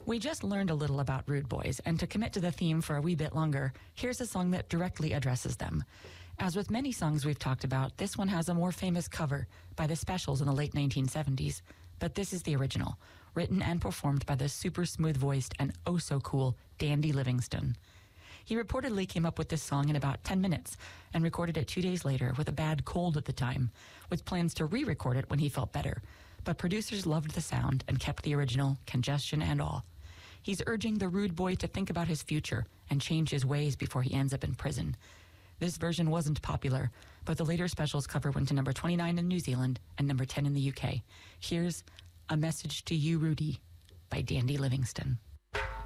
We just learned a little about Rude Boys, and to commit to the theme for a wee bit longer, here's a song that directly addresses them. As with many songs we've talked about, this one has a more famous cover by the Specials in the late 1970s, but this is the original, written and performed by the super smooth-voiced and oh-so-cool Dandy Livingstone. He reportedly came up with this song in about 10 minutes and recorded it 2 days later with a bad cold at the time, with plans to re-record it when he felt better. But producers loved the sound and kept the original, congestion and all. He's urging the rude boy to think about his future and change his ways before he ends up in prison. This version wasn't popular, but the later Specials cover went to number 29 in New Zealand and number 10 in the UK. Here's A Message to You, Rudy by Dandy Livingstone.